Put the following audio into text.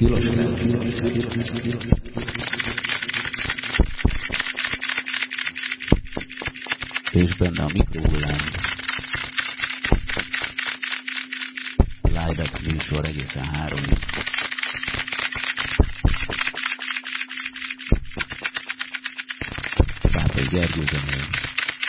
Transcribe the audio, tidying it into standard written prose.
és benne a mikrohullám. Live-back műsor egészen 3-ig. Bátai Gergő zenél.